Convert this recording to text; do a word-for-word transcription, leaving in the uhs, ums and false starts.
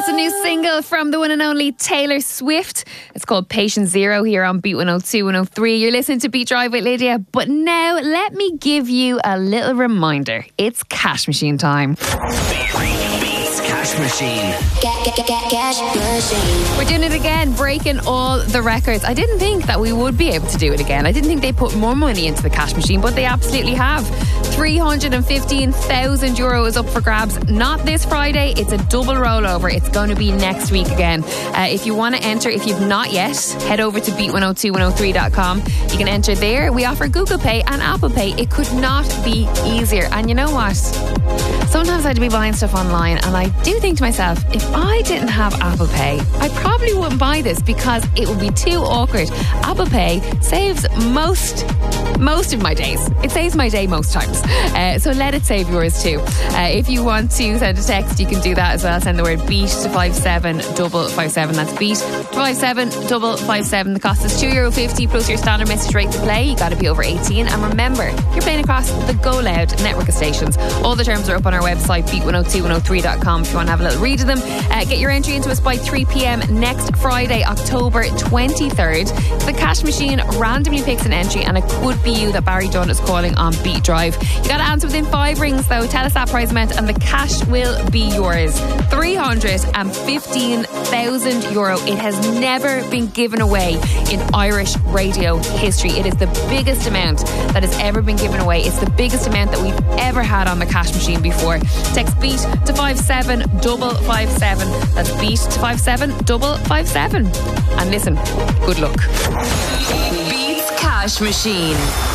That's a new single from the one and only Taylor Swift. It's called Patient Zero here on Beat one oh two, one oh three. You're listening to Beat Drive with Lydia. But now let me give you a little reminder. It's cash machine time. Cash machine. Get, get, get, get, cash machine. We're doing it again, breaking all the records. I didn't think that we would be able to do it again. I didn't think they put more money into the cash machine, but they absolutely have. three hundred fifteen thousand euro is up for grabs. Not this Friday. It's a double rollover. It's going to be next week again. Uh, if you want to enter, if you've not yet, head over to beat one oh two one oh three dot com. You can enter there. We offer Google Pay and Apple Pay. It could not be easier. And you know what? Sometimes I'd be buying stuff online and I do think to myself, if I didn't have Apple Pay, I probably wouldn't buy this because it would be too awkward. Apple Pay saves most most of my days. It saves my day most times. Uh, so let it save yours too. Uh, if you want to send a text, you can do that as well. Send the word BEAT to five seven five five seven. That's BEAT five seven five five seven. The cost is two euro fifty plus your standard message rate to play. You got to be over eighteen. And remember, you're playing across the Go Loud network of stations. All the terms are up on our website, beat one oh two one oh three dot com, if you want to have a little read of them. Uh, get your entry into us by three p.m. next Friday, October twenty-third. The cash machine randomly picks an entry and it could be you that Barry Dunn is calling on Beat Drive. You got to answer within five rings though. Tell us that prize amount and the cash will be yours. three hundred fifteen thousand euro. It has never been given away in Irish radio history. It is the biggest amount that has ever been given away. It's the biggest amount that we've ever had on the cash machine before. Text BEAT to five seven five five seven. That's BEAT to five seven five five seven. And listen, good luck. Beats Cash Machine.